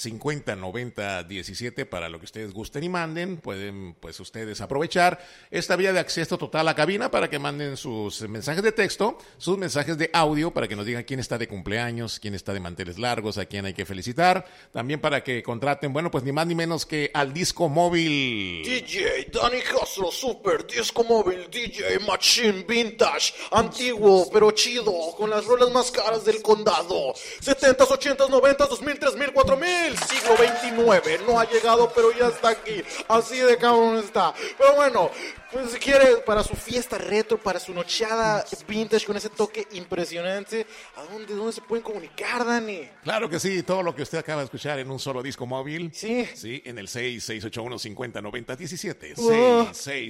509017 para lo que ustedes gusten y manden. Pueden pues ustedes aprovechar esta vía de acceso total a cabina para que manden sus mensajes de texto, sus mensajes de audio para que nos digan quién está de cumpleaños, quién está de manteles largos, a quién hay que felicitar. También para que contraten, bueno, pues ni más ni menos que al disco móvil. DJ Danny Castro, super disco móvil, DJ Machine Vintage, antiguo pero chido, con las rolas más caras del condado. 70s, 80s, 90s, 2000, 3000, 4000. Siglo XXIX no ha llegado, pero ya está aquí. Así de cabrón está. Pero bueno, pues si quiere para su fiesta retro, para su nocheada vintage con ese toque impresionante, ¿a dónde se pueden comunicar, Dani? Claro que sí, todo lo que usted acaba de escuchar en un solo disco móvil. Sí. Sí, en el 6681-509017. Oh.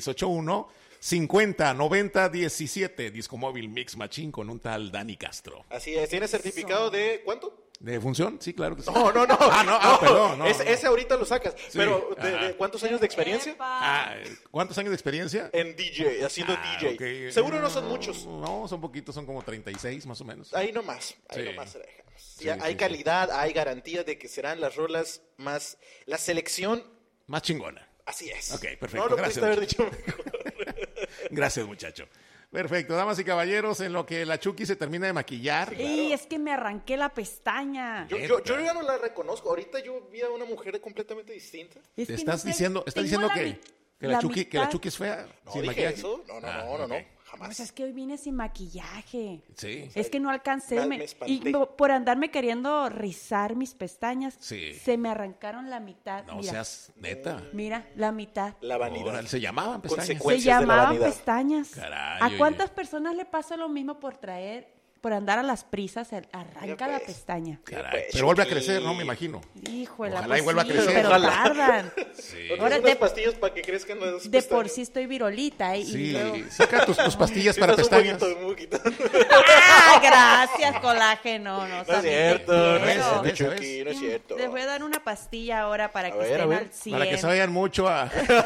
6681-509017. Disco móvil Mix Machine con un tal Danny Castro. Así es. ¿Tiene certificado de cuánto? ¿De función? Sí, claro que sí. No. Perdón. No, Ese ahorita lo sacas. Sí. Pero, ¿de Ajá. cuántos años de experiencia? ¿Cuántos años de experiencia? En DJ, haciendo DJ. Ok. Seguro no son muchos. No, son poquitos, son como 36 más o menos. Ahí nomás Sí. se la dejamos. Sí, Ya hay sí. calidad, hay garantía de que serán las rolas más... La selección, Más chingona. así es. Ok, perfecto, No lo gracias. pudiste haber dicho mejor. Gracias, muchacho. Perfecto, damas y caballeros, en lo que la Chucky se termina de maquillar. Y es que me arranqué la pestaña. Yo ya no la reconozco. Ahorita yo vi a una mujer completamente distinta. Es ¿Te que estás no sé, diciendo, tengo que la la Chucky mitad. es fea? No sin dije maquillaje? eso. No, Ok. jamás. Pues es que hoy vine sin maquillaje. Sí. Es que no alcancé. Me espanté. Y por andarme queriendo rizar mis pestañas, Sí. se me arrancaron la mitad. No mira, seas neta. mira, la mitad. La vanidad. Órale, se llamaban pestañas. Se Consecuencias de la llamaban vanidad. pestañas. Caray, ¿A oye. cuántas personas le pasa lo mismo por andar a las prisas? Arranca Mira, la pues. pestaña. Caray, Pues, pero vuelve a Chucky. crecer, ¿no? Me imagino. Híjole, Ojalá pues y vuelva a sí, crecer. pero Ojalá. tardan. Ahora Ahora unas de- pastillas para que crezcan las De por pestañas. sí estoy virolita, ¿eh? Y Sí, luego- saca tus pastillas para Estás pestañas. un poquito. ¡Ah, gracias, colágeno! No, No es cierto, no es quiero. cierto, ¿Ves? Chucky, no es cierto. Les voy a dar una pastilla ahora para A que ver, a estén ver. al 100. Para que se vayan mucho a...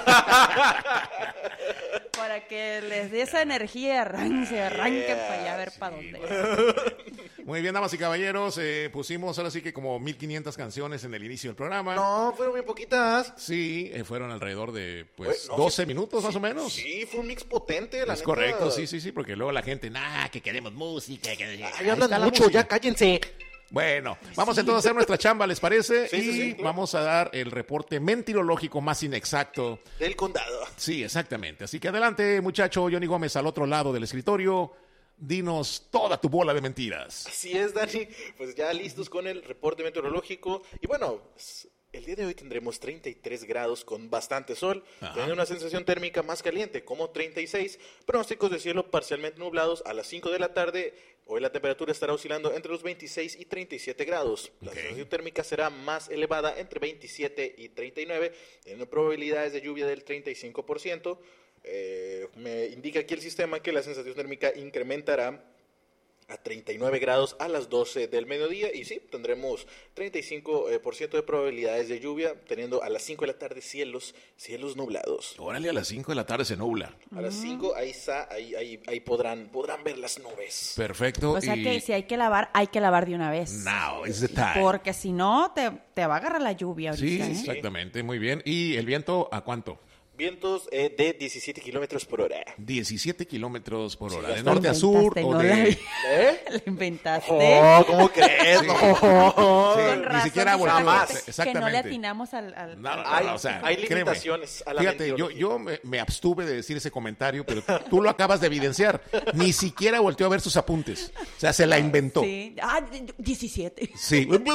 Para que les dé esa energía y arranque para allá a ver para dónde. Muy bien, damas y caballeros, pusimos ahora sí que como 1500 canciones en el inicio del programa. No, fueron bien poquitas. Sí, fueron alrededor de pues Pues, no, 12 sí, minutos más o menos. Sí, fue un mix potente, la Es neta. correcto, sí, porque luego la gente, que queremos música. Ay, Ahí hablan está la mucho, música. ya cállense. Bueno, vamos entonces a hacer nuestra chamba, ¿les parece? Sí, y sí, claro. vamos a dar el reporte mentirológico más inexacto. Del condado. Sí, exactamente. Así que adelante, muchacho Johnny Gómez, al otro lado del escritorio. Dinos toda tu bola de mentiras. Así es, Dani. Pues ya listos con el reporte meteorológico. Y bueno, el día de hoy tendremos 33 grados con bastante sol, teniendo una sensación térmica más caliente, como 36. Pronósticos de cielo parcialmente nublados a las 5 de la tarde. Hoy la temperatura estará oscilando entre los 26 y 37 grados. La sensación térmica será más elevada entre 27 y 39, teniendo probabilidades de lluvia del 35%. Me indica aquí el sistema que la sensación térmica incrementará a 39 grados a las 12 del mediodía y sí, tendremos 35% de probabilidades de lluvia, teniendo a las 5 de la tarde cielos nublados. Órale, a las 5 de la tarde se nubla. A las 5 ahí podrán ver las nubes. Perfecto. O sea y que si hay que lavar de una vez. now is the time. Porque si no, te va a agarrar la lluvia Sí, ahorita. ¿eh? exactamente, muy bien. ¿Y el viento a cuánto? Vientos de 17 kilómetros por hora. 17 kilómetros por hora. ya ¿De está. norte a Lo sur inventaste, o no de...? la vi. ¿Eh? Lo inventaste. Oh, ¿cómo crees? No. Sí, Con ni razón, siquiera dice volteó. jamás. que no le Exactamente. atinamos al... No, Hay- o sea, hay créeme. limitaciones a la Fíjate, meteorología. yo me abstuve de decir ese comentario, pero tú lo acabas de evidenciar. Ni siquiera volteó a ver sus apuntes. O sea, se la inventó. Sí. 17. Sí. Sí, no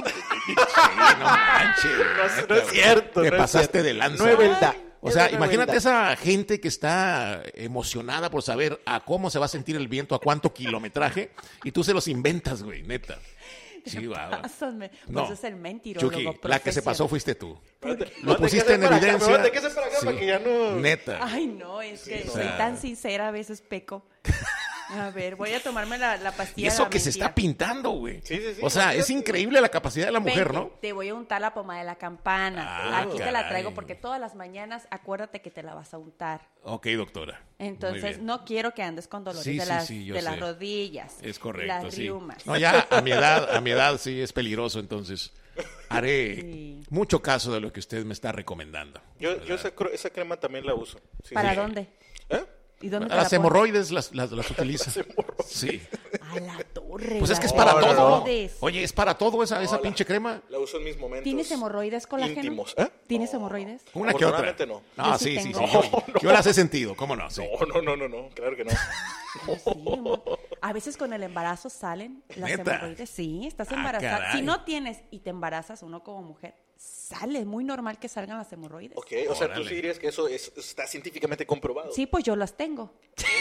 manches. No es cierto. Te no es pasaste cierto. de lanza. No es verdad. O sea, Es imagínate verdad. esa gente que está emocionada por saber a cómo se va a sentir el viento, a cuánto kilometraje, y tú se los inventas, güey, neta. Sí, guau. Pásame. No. Pues es el mentirólogo Chucky, la que se pasó profesional. fuiste tú. Espérate, Lo no, pusiste en hay que hacer para acá, evidencia. no, hay que hacer para acá para que ya no... Neta. Ay, no, es que o soy sea. tan sincera, a veces peco. A ver, voy a tomarme la Y pastilla de eso la que se mentira. está pintando, güey. Sí, sí, sí, O sea, no, es fíjate. increíble la capacidad de la mujer, Vente, ¿no? te voy a untar la pomada de la campana. Ah, Aquí te caray. la traigo porque todas las mañanas acuérdate que te la vas a untar. Ok, doctora. Muy Entonces, bien. no quiero que andes con dolores Sí, de sí, las, sí, yo de las sé. rodillas. Es correcto, Las sí. riumas. No, ya a mi edad sí es peligroso, entonces. haré mucho caso de lo que usted me está recomendando. Yo esa crema también la uso. Sí, ¿Para sí. dónde? ¿Eh? ¿Y dónde te Las la pones? hemorroides las utiliza. Las hemorroides. Sí. A la torre. Pues es que es las para todo. hemorroides. Oye, es para todo esa pinche crema. La uso en mis momentos. ¿Tienes hemorroides, colágeno? íntimos. ¿Eh? ¿Tienes hemorroides? Una que otra. Afortunadamente no. No, Yo sí sí, sí, sí. tengo. Yo las he sentido, ¿cómo no? Sí. No, claro que no. Sí, a veces con el embarazo salen las ¿Neta? hemorroides. Sí, estás Ah, embarazada. caray. Si no tienes y te embarazas uno como mujer, sale. Muy normal que salgan las hemorroides. Ok, o sea, tú Órale. sí dirías que eso está científicamente comprobado. Sí, pues yo las tengo.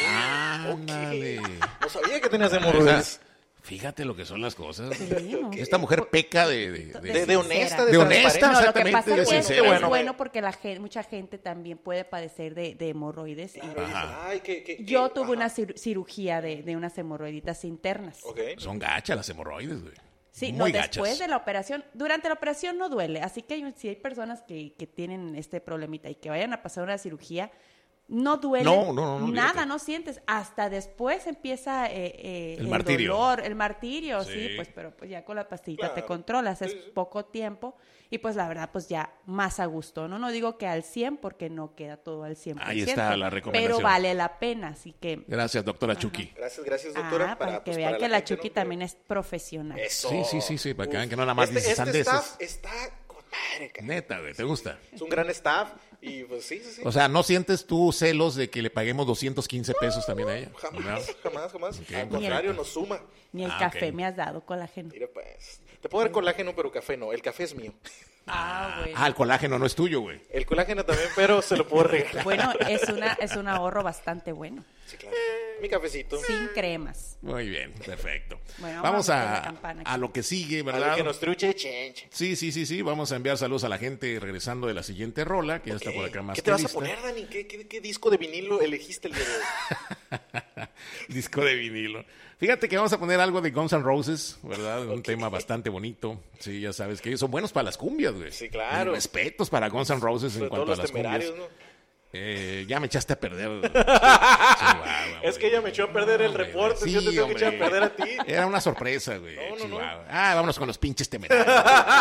Ándale. No sabía que tenías O sea, hemorroides. fíjate lo que son las cosas. Sí, ¿no? Esta mujer peca de De honesta, De honesta, transparente. No, lo que exactamente, pasa de es que sincera. es Bueno, bueno porque mucha gente también puede padecer de hemorroides. y Claro, dices, ay, yo tuve ajá. una cirugía de unas hemorroiditas internas. Ok. Son gachas las hemorroides, güey. Sí, Muy no, gachas. después de la operación, durante la operación no duele, así que si hay personas que tienen este problemita y que vayan a pasar una cirugía, no duele No, nada, olvídate. no sientes, hasta después empieza el martirio. dolor, el martirio, Sí. sí, pues, pero pues ya con la pastillita te Claro. controlas, es Sí, sí. poco tiempo y pues la verdad pues ya más a gusto, no digo que al 100 porque no queda todo al 100%. Ahí está la recomendación. Pero vale la pena, así que... Gracias, doctora Chucky. Gracias, doctora. para que pues, vean para que la gente, Chucky ¿no? también es profesional. Eso. Sí, para que vean que no nada más dices este sandeces. staff está con madre, cara. Neta, güey, ¿te gusta? Es un gran staff y pues sí. O sea, ¿no sientes tú celos de que le paguemos 215 pesos también a ella? Jamás. Ok, Al contrario, nos suma. Ni el Ah, café ok. me has dado colágeno. Mira, pues. Te puedo dar colágeno, pero café no. El café es mío. Ah, el colágeno no es tuyo, güey. El colágeno también, pero se lo puedo regalar. Bueno, es un ahorro bastante bueno. Sí, claro. Mi cafecito. Sin cremas. Muy bien, perfecto. Bueno, Vamos vamos a meter la a campana aquí. lo que sigue, A ver ¿verdad? que nos truche, chenche. Sí. Vamos a enviar saludos a la gente regresando de la siguiente rola, que ya está por acá más ¿Qué te que vas a lista. poner, Dani? ¿Qué disco de vinilo elegiste el día de hoy? Disco de vinilo. Fíjate que vamos a poner algo de Guns N' Roses, ¿verdad? Un tema bastante bonito. Sí, ya sabes que ellos son buenos para las cumbias, güey. Sí, claro. Mis respetos para Guns N' Roses en Sobre todo cuanto a los las cumbias. temerarios, ¿no? Ya me echaste a perder. Chihuahua, Es que güey. ella me echó a perder el reporte. Sí, yo te tengo que echar a hombre. perder a ti. Era una sorpresa, güey. No. Chihuahua. Vámonos con los pinches temerarios.